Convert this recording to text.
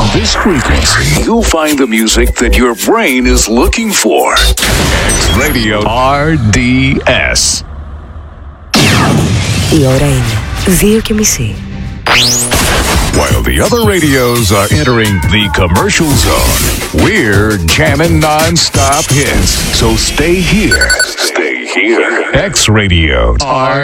On this frequency, you'll find the music that your brain is looking for. X Radio RDS. Η ώρα είναι 2:30. While the other radios are entering the commercial zone, we're jamming non-stop hits. So stay here. Stay here. X Radio